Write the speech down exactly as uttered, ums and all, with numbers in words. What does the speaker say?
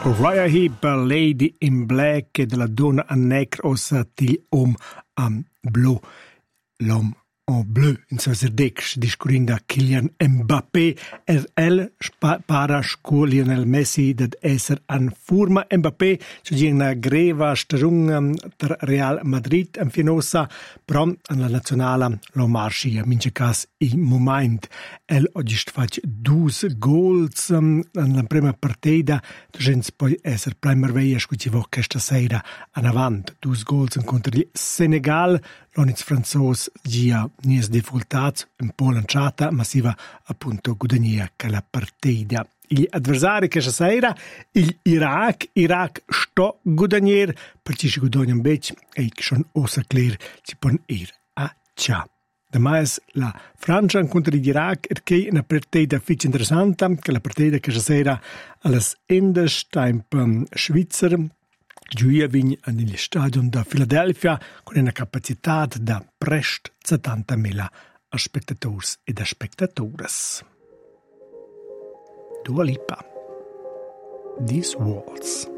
Uriah Heep, Lady in Black, e della donna a negro ossa til om am blu. L'om en bleu, in Sazerdec, discurinda Kylian Mbappé, er el para sco Lionel Messi dad esser an forma. Mbappé, c'è di una greva stagione per Real Madrid en Fienosa, però la nazionale lo marschi a mince cas in moment. El oggi fac dus goals nella prima partita, gens poi esser primer veia scucivo questa sera an avant. Dus goals contro il Senegal, l'oniz franzos gia nies difficultats, un po' lanciata, ma si va appunto guadagnia che la partita. Gli avversari questa sera, il Iraq, Iraq sto guadagnier, perché si guadagna un bec e che sono ossa clear si pon ir a cia. Damais la Francia contro l'Iraq è che una partita fitch interessante, che la partita questa sera alles Endes temp um, Schweizer Giuia vign negli stadion da Philadelphia con una capacità da prest settantamila spettators ed spettatoras. Dua Lipa. These walls.